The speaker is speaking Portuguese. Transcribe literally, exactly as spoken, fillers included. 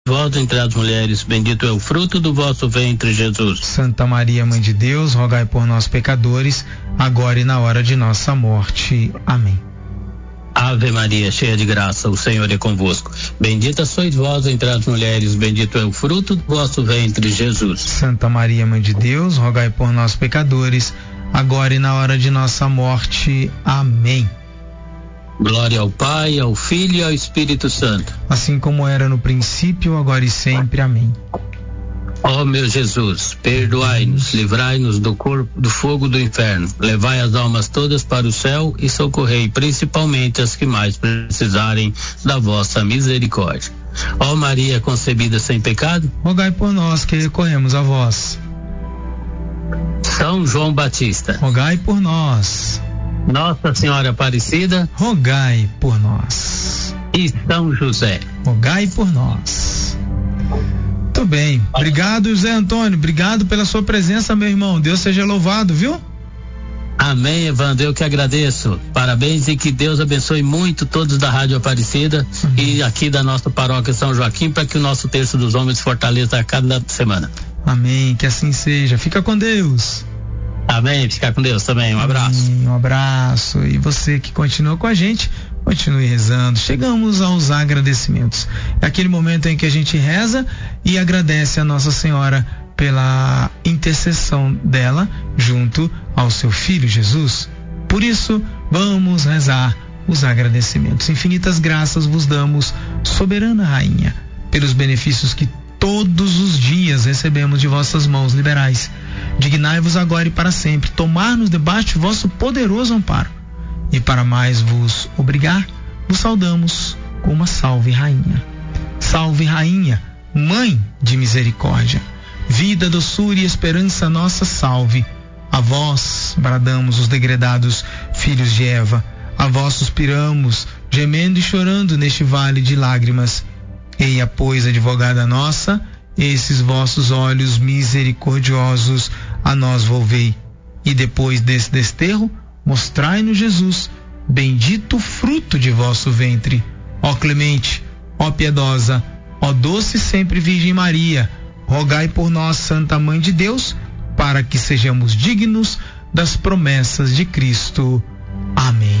vós entre as mulheres, bendito é o fruto do vosso ventre, Jesus. Santa Maria, Mãe de Deus, rogai por nós, pecadores, agora e na hora de nossa morte. Amém. Ave Maria, cheia de graça, o Senhor é convosco. Bendita sois vós entre as mulheres, bendito é o fruto do vosso ventre, Jesus. Santa Maria, Mãe de Deus, rogai por nós, pecadores, agora e na hora de nossa morte. Amém. Glória ao Pai, ao Filho e ao Espírito Santo. Assim como era no princípio, agora e sempre. Amém. Ó meu Jesus, perdoai-nos, livrai-nos do corpo, do fogo do inferno, levai as almas todas para o céu e socorrei principalmente as que mais precisarem da vossa misericórdia. Ó Maria concebida sem pecado, rogai por nós que recorremos a vós. São João Batista, rogai por nós. Nossa Senhora Aparecida, rogai por nós. E São José, rogai por nós. Muito bem, obrigado José Antônio, obrigado pela sua presença, meu irmão, Deus seja louvado, viu? Amém, Evandro, eu que agradeço, parabéns e que Deus abençoe muito todos da Rádio Aparecida uhum. e aqui da nossa paróquia São Joaquim, para que o nosso Terço dos Homens fortaleça a cada semana. Amém, que assim seja, fica com Deus. Amém, fica com Deus também, um abraço. Amém, um abraço, e você que continua com a gente, continue rezando. Chegamos aos agradecimentos. É aquele momento em que a gente reza e agradece a Nossa Senhora pela intercessão dela junto ao seu Filho Jesus. Por isso, vamos rezar os agradecimentos. Infinitas graças vos damos, soberana Rainha, pelos benefícios que todos os dias recebemos de vossas mãos liberais. Dignai-vos agora e para sempre tomar-nos debaixo de vosso poderoso amparo. E para mais vos obrigar, vos saudamos com uma salve, Rainha. Salve, Rainha, Mãe de misericórdia, vida, doçura e esperança nossa, salve. A vós bradamos os degredados filhos de Eva, a vós suspiramos, gemendo e chorando neste vale de lágrimas. Eia, pois, advogada nossa, esses vossos olhos misericordiosos a nós volvei. E depois desse desterro, mostrai-nos Jesus, bendito fruto de vosso ventre. Ó clemente, ó piedosa, ó doce sempre Virgem Maria, rogai por nós, Santa Mãe de Deus, para que sejamos dignos das promessas de Cristo. Amém.